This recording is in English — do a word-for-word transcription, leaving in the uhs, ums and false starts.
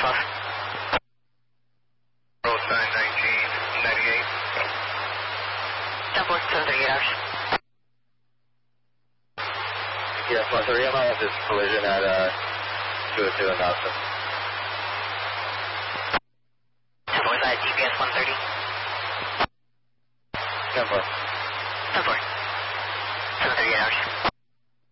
twelve. Roll sign nineteen ninety-eight. ten four, seven thirty-eight hours. Yes, one three, I'm out of this collision at uh, two oh two in Dawson. ten four, is that G P S one thirty? ten four. ten four.